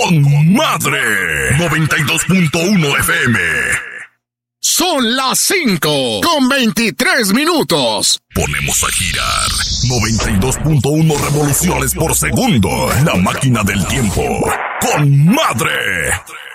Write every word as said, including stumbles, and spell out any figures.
con madre. noventa y dos punto uno F M. Son las cinco con veintitrés minutos. Ponemos a girar noventa y dos punto uno revoluciones por segundo. La máquina del tiempo con madre.